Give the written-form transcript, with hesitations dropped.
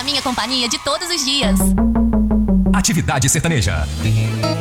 a minha companhia de todos os dias. Atividade sertaneja.